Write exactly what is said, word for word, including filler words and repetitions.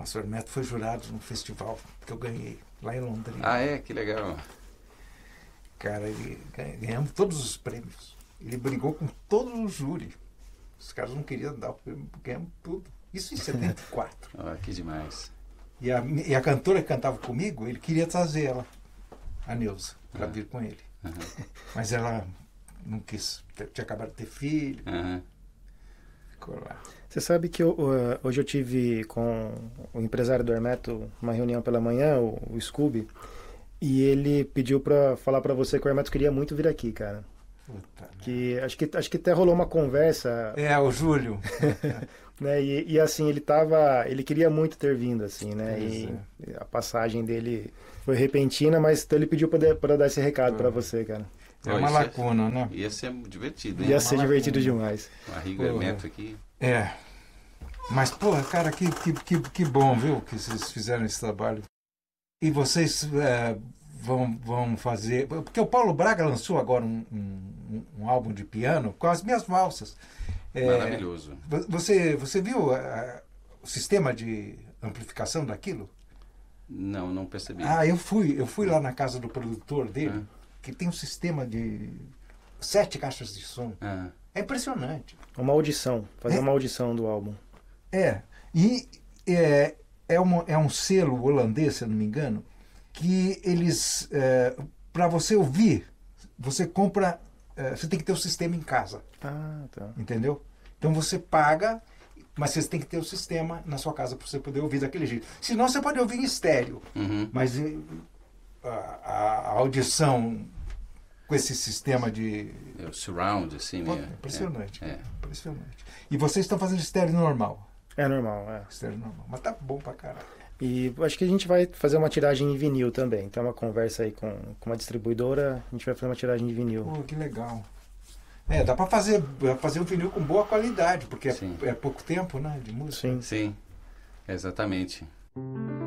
Nossa, o Hermeto foi jurado no festival que eu ganhei, lá em Londrina. Ah, é? Que legal. Cara, ele, ganhamos todos os prêmios. Ele brigou com todos os júri. Os caras não queriam dar o prêmio, ganhamos tudo. Isso em setenta e quatro. Oh, que demais. E a, e a cantora que cantava comigo, ele queria trazer ela, a Neuza, para Uhum. vir com ele. Uhum. Mas ela não quis, tinha acabado de ter filho. Uhum. Ficou lá. Você sabe que eu, uh, hoje eu tive com o empresário do Hermeto uma reunião pela manhã, o, o Scooby, e ele pediu pra falar pra você que o Hermeto queria muito vir aqui, cara. Puta Que acho que acho que até rolou uma conversa, É, o Júlio. né? E, e assim, ele tava, ele queria muito ter vindo, assim, né? Pois E a passagem dele foi repentina, mas então ele pediu pra, pra dar esse recado pra você, cara. É Oh, uma isso é- lacuna, né? Ia ser divertido, hein? Ia uma ser lacuna. divertido demais. Uma Rigo Pô. Hermeto aqui. É. Mas, porra, cara, que, que, que, que bom, viu, que vocês fizeram esse trabalho. E vocês é, vão, vão fazer... Porque o Paulo Braga lançou agora um, um, um álbum de piano com as minhas valsas. É, Maravilhoso. vo- Você, você viu a- o sistema de amplificação daquilo? Não, não percebi. Ah, eu fui, eu fui lá na casa do produtor dele, Ah. que tem um sistema de sete caixas de som. Ah, É impressionante. Uma audição, fazer É. uma audição do álbum. É, e é, é, uma, é um selo holandês, se eu não me engano, que eles, é, para você ouvir, você compra, é, você tem que ter o sistema em casa, Ah, tá. entendeu? Então você paga, mas você tem que ter o sistema na sua casa para você poder ouvir daquele jeito. Senão você pode ouvir em estéreo, uhum. mas eh, a, a- a audição com esse sistema de... É o surround, assim, Pô, né? impressionante, É, é. cara, impressionante. E vocês estão fazendo estéreo normal. É normal, é. Estéreo normal. Mas tá bom pra caralho. E acho que a gente vai fazer uma tiragem em vinil também. Tem uma conversa aí com, com uma distribuidora, a gente vai fazer uma tiragem de vinil. Pô, que legal. É, dá pra fazer, dá pra fazer um vinil com boa qualidade, porque é, Sim. é pouco tempo, né, de música. Sim. Sim, exatamente.